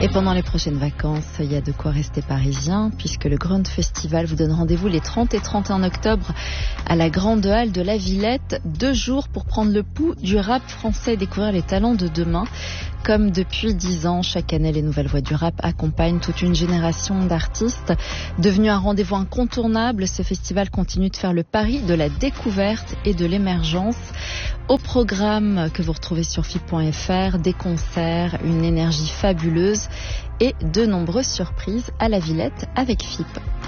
Et pendant les prochaines vacances, il y a de quoi rester parisien, puisque le Grand Festival vous donne rendez-vous les 30 et 31 octobre à la Grande Halle de la Villette. 2 jours pour prendre le pouls du rap français et découvrir les talents de demain. Comme depuis 10 ans, chaque année, les Nouvelles Voix du Rap accompagnent toute une génération d'artistes. Devenu un rendez-vous incontournable, ce festival continue de faire le pari de la découverte et de l'émergence. Au programme que vous retrouvez sur FIP.fr, des concerts, une énergie fabuleuse et de nombreuses surprises à la Villette avec FIP.